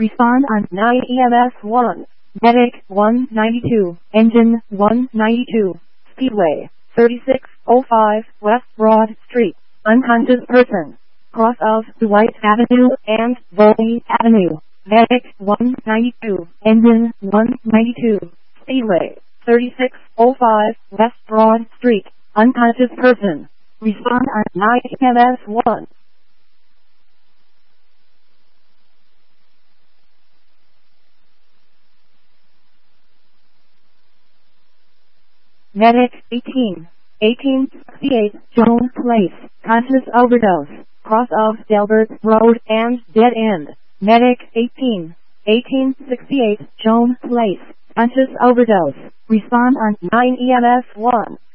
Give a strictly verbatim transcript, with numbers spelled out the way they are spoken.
Respond on nine E M S one. Medic one ninety-two. Engine one ninety-two. Speedway thirty-six oh five West Broad Street. Unconscious person. Cross of Dwight Avenue and Volney Avenue. Medic one ninety-two. Engine one ninety-two. Speedway thirty-six oh five West Broad Street. Unconscious person. Respond on nine E M S one. Medic eighteen. eighteen sixty-eight Jones Place. Conscious overdose. Cross of Delbert Road and dead end. Medic eighteen. eighteen sixty-eight Jones Place. Conscious overdose. Respond on nine E M S one.